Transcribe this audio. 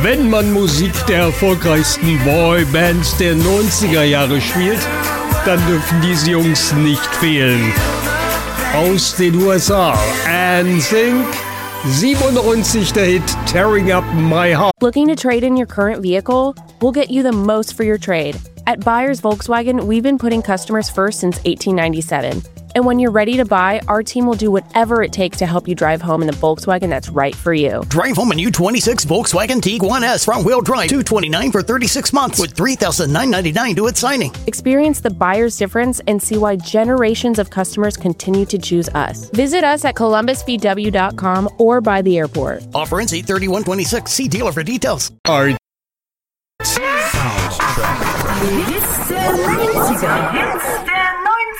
Wenn man Musik der erfolgreichsten Boybands der 90er Jahre spielt, dann dürfen diese Jungs nicht fehlen. Aus den USA, NSYNC, 97 der Hit Tearing Up My Heart. Looking to trade in your current vehicle? We'll get you the most for your trade. At Buyers Volkswagen, we've been putting customers first since 1897. And when you're ready to buy, our team will do whatever it takes to help you drive home in the Volkswagen that's right for you. Drive home a new 26 Volkswagen Tiguan S front-wheel drive, $229 for 36 months with $3,999 due at signing. Experience the buyer's difference and see why generations of customers continue to choose us. Visit us at columbusvw.com or by the airport. Offer ends 8/31/26. See dealer for details. Hits der 90er.